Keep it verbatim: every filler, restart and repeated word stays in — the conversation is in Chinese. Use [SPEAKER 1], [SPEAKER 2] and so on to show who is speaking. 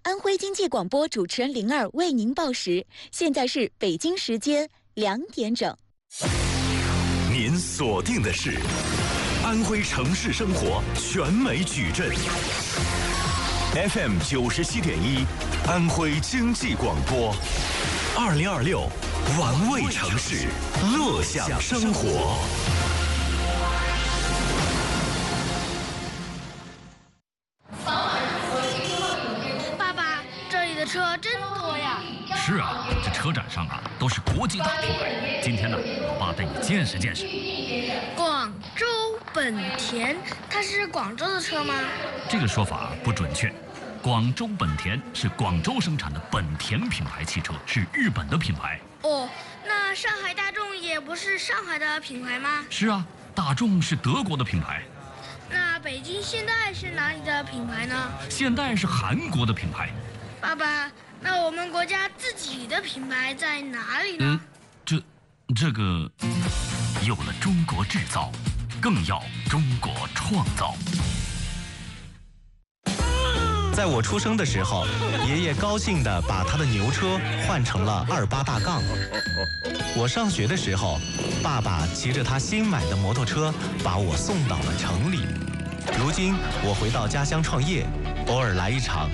[SPEAKER 1] 安徽经济广播主持人灵儿为您报时，现在是北京时间两点整。
[SPEAKER 2] 您锁定的是安徽城市生活全美矩阵 F M 九十七点一，安徽经济广播，二零二六玩味城市，乐享生活。
[SPEAKER 3] 爸爸，这里的车真多呀！
[SPEAKER 4] 是啊，这车展上啊都是国际大品牌。今天呢，我爸带你见识见识。
[SPEAKER 3] 广州本田，它是广州的车吗？
[SPEAKER 4] 这个说法不准确。广州本田是广州生产的本田品牌汽车，是日本的品牌。
[SPEAKER 3] 哦，那上海大众也不是上海的品牌吗？
[SPEAKER 4] 是啊，大众是德国的品牌。
[SPEAKER 3] 那北京现代是哪里的品牌呢？
[SPEAKER 4] 现代是韩国的品牌。
[SPEAKER 3] 爸爸，那我们国家自己的品牌在哪里呢？
[SPEAKER 4] 嗯，这，这个，有了中国制造，更要中国创造。
[SPEAKER 5] 在我出生的时候，爷爷高兴地把他的牛车换成了二八大杠。我上学的时候，爸爸骑着他新买的摩托车把我送到了城里。如今我回到家乡创业，偶尔来一场